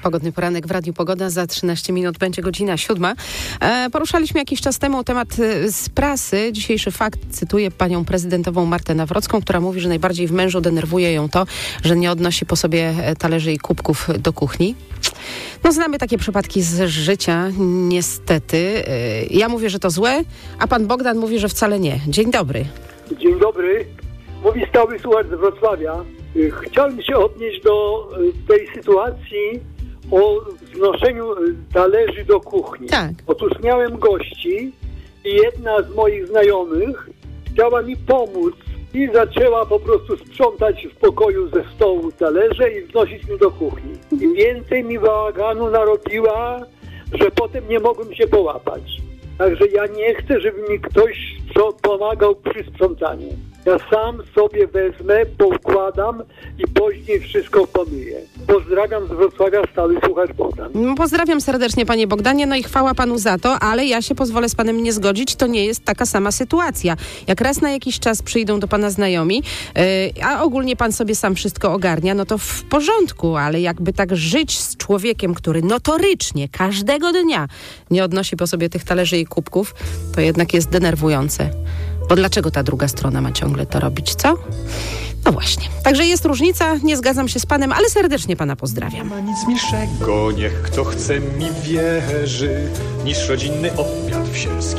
Pogodny poranek w Radiu Pogoda. Za 13 minut będzie godzina 7. Poruszaliśmy jakiś czas temu temat z prasy. Dzisiejszy fakt cytuję panią prezydentową Martę Nawrocką, która mówi, że najbardziej w mężu denerwuje ją to, że nie odnosi po sobie talerzy i kubków do kuchni. No, znamy takie przypadki z życia, niestety. Ja mówię, że to złe, a pan Bogdan mówi, że wcale nie. Dzień dobry. Dzień dobry. Mówi stały słuchacz z Wrocławia. Chciałem się odnieść do tej sytuacji o wznoszeniu talerzy do kuchni. Tak. Otóż miałem gości i jedna z moich znajomych chciała mi pomóc i zaczęła po prostu sprzątać w pokoju ze stołu talerze i wznosić mi do kuchni. I więcej mi bałaganu narobiła, że potem nie mogłem się połapać. Także ja nie chcę, żeby mi ktoś pomagał przy sprzątaniu. Ja sam sobie wezmę, poukładam i później wszystko pomyję. Pozdrawiam z Wrocławia, stały słuchacz Bogdan. Pozdrawiam serdecznie, panie Bogdanie, no i chwała panu za to, ale ja się pozwolę z panem nie zgodzić, to nie jest taka sama sytuacja. Jak raz na jakiś czas przyjdą do pana znajomi, a ogólnie pan sobie sam wszystko ogarnia, no to w porządku, ale jakby tak żyć z człowiekiem, który notorycznie każdego dnia nie odnosi po sobie tych talerzy i kubków, to jednak jest denerwujące. Bo dlaczego ta druga strona ma ciągle to robić, co? No właśnie. Także jest różnica, nie zgadzam się z panem, ale serdecznie pana pozdrawiam. Nie ma nic milszego, niech kto chce mi wierzy, niż rodzinny obiad w sielskim